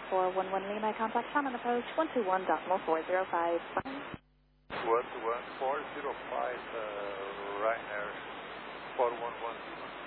411 Lima, contact Shannon approach 121.405. 121.405, right there, 411 Lima.